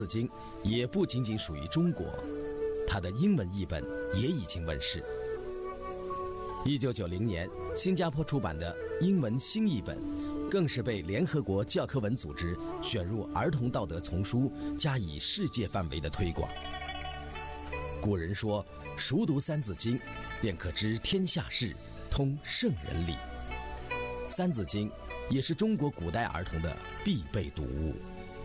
字经也不仅仅属于中国，它的英文译本也已经问世。1990年，新加坡出版的英文新译本，更是被联合国教科文组织选入儿童道德丛书，加以世界范围的推广。古人说，熟读三字经，便可知天下事，通圣人理。三字经也是中国古代儿童的必备读物。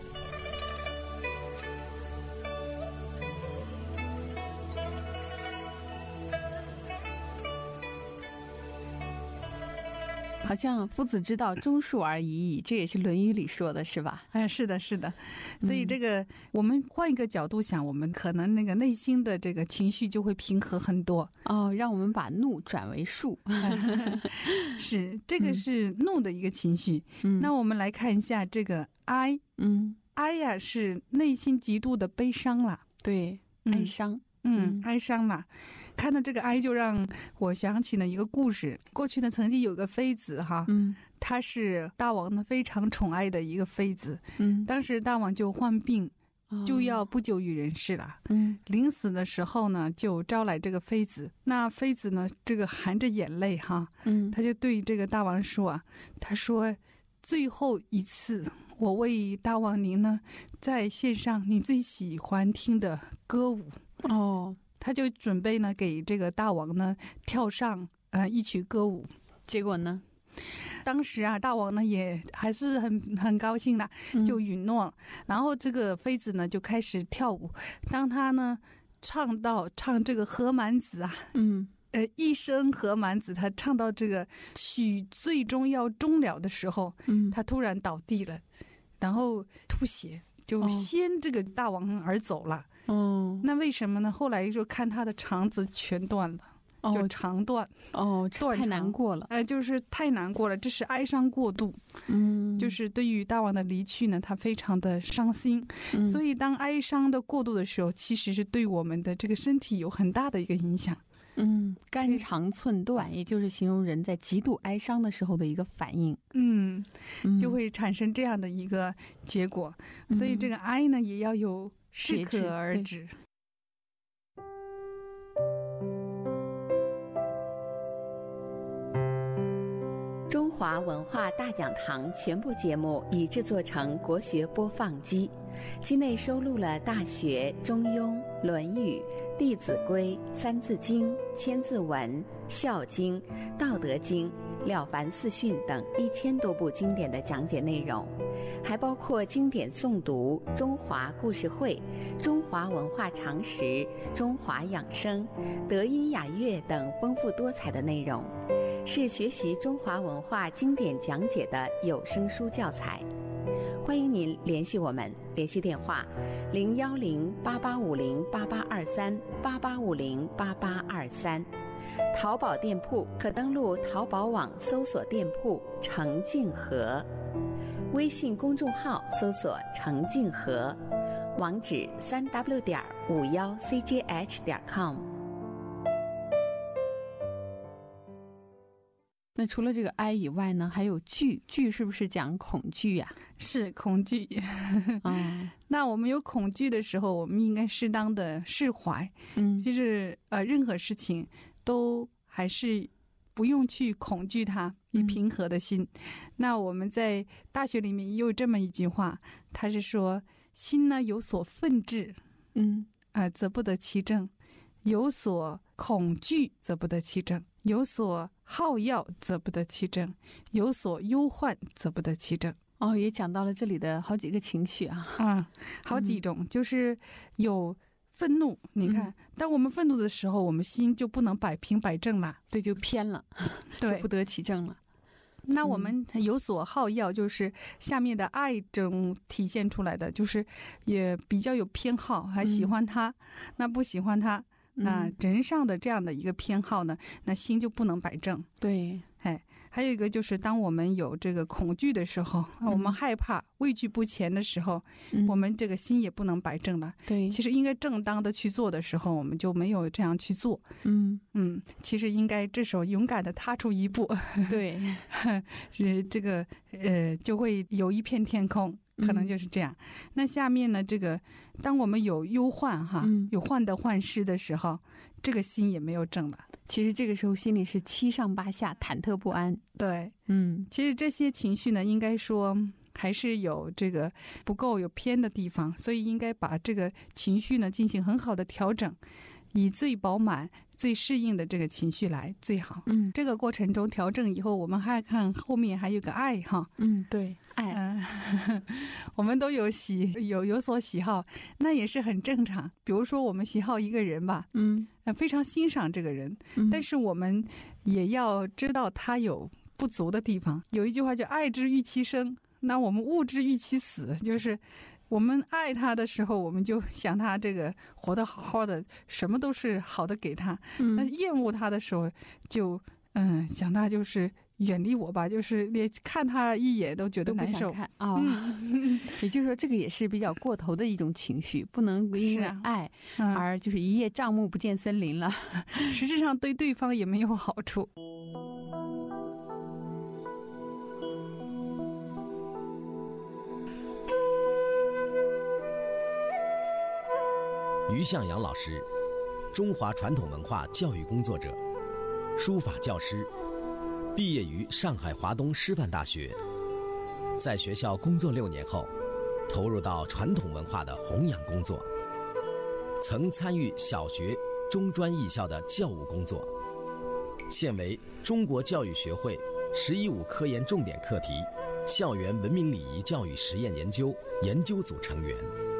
好像夫子之道忠恕而已矣，这也是《论语》里说的，是吧？ 是的，是的。所以这个我们换一个角度想，我们可能那个内心的这个情绪就会平和很多。 让我们把怒转为恕。 是，这个是怒的一个情绪。那我们来看一下这个哀。哀呀，是内心极度的悲伤啦。 对，哀伤。 哀伤嘛，看到这个哀就让我想起了一个故事。过去呢，曾经有个妃子哈，她是大王呢非常宠爱的一个妃子。当时大王就患病，就要不久于人世了。临死的时候呢，就招来这个妃子。那妃子呢，这个含着眼泪哈，他就对这个大王说啊，他说：“最后一次，我为大王您呢，在献上你最喜欢听的歌舞。”他就准备呢给这个大王呢跳上一曲歌舞。 结果呢， 当时啊大王呢也还是很高兴的，就允诺了。然后这个妃子呢就开始跳舞。当他呢唱这个何满子啊，一声何满子，他唱到这个曲最终要终了的时候，他突然倒地了，然后吐血，就先这个大王而走了。那为什么呢？后来就看他的肠子全断了，就肠断。 太难过了。 就是太难过了，这是哀伤过度。就是对于大王的离去呢，他非常的伤心。所以当哀伤的过度的时候，其实是对我们的这个身体有很大的一个影响。 肝肠寸断，也就是形容人在极度哀伤的时候的一个反应。 就会产生这样的一个结果。所以这个哀呢，也要有适可而止。 中华文化大讲堂全部节目已制作成国学播放机，机内收录了《大学》《中庸》《论语》《弟子规》《三字经》《千字文》《孝经》《道德经》《了凡四训》等1000多部经典的讲解内容，还包括经典诵读、中华故事会、中华文化常识、中华养生、德音雅乐等丰富多彩的内容，是学习中华文化经典讲解的有声书教材。欢迎您联系我们，联系电话010-8850-8823，8850-8823。淘宝店铺可登录淘宝网搜索店铺程静和，微信公众号搜索程静和，网址3w.51cjh.com。 那除了这个哀以外呢，还有惧，惧是不是讲恐惧呀？ 是恐惧。那我们有恐惧的时候，我们应该适当的释怀。其实任何事情都还是不用去恐惧它，以平和的心。那我们在大学里面也有这么一句话，它是说心呢有所愤志，则不得其正；有所恐惧，则不得其正；有所好乐，则不得其正；有所忧患，则不得其正。 也讲到了这里的好几个情绪啊。 好几种，就是有愤怒。你看，当我们愤怒的时候，我们心就不能摆平摆正了， 对，就偏了， 对， 就不得其正了。 那我们有所好乐，就是下面的爱中体现出来的，就是也比较有偏好，还喜欢他，那不喜欢他，那人上的这样的一个偏好呢，那心就不能摆正。 对， 还有一个就是当我们有这个恐惧的时候，我们害怕畏惧不前的时候，我们这个心也不能摆正了。 对， 其实应该正当的去做的时候，我们就没有这样去做。其实应该这时候勇敢的踏出一步。 对， 这个就会有一片天空， 可能就是这样。那下面呢，这个当我们有忧患哈，有患得患失的时候，这个心也没有正了。 其实这个时候心里是七上八下，忐忑不安。 对，其实这些情绪呢，应该说还是有这个不够有偏的地方，所以应该把这个情绪呢进行很好的调整，以最饱满最适应的这个情绪来最好。这个过程中调整以后，我们还看后面还有个爱哈。 对，爱。 我们都有所喜好，那也是很正常。比如说我们喜好一个人吧，非常欣赏这个人，但是我们也要知道他有不足的地方。有一句话叫爱之欲其生，那我们恶之欲其死，就是我们爱他的时候，我们就想他这个活得好好的，什么都是好的给他。那厌恶他的时候，就想他就是远离我吧，就是连看他一眼都觉得难受。 也就是说，这个也是比较过头的一种情绪，不能因为爱而就是一叶障目不见森林了。 实质上对对方也没有好处。 于向阳老师，中华传统文化教育工作者，书法教师，毕业于上海华东师范大学。在学校工作6年后，投入到传统文化的弘扬工作，曾参与小学、中专艺校的教务工作，现为中国教育学会“1015”科研重点课题校园文明礼仪教育实验研究组成员。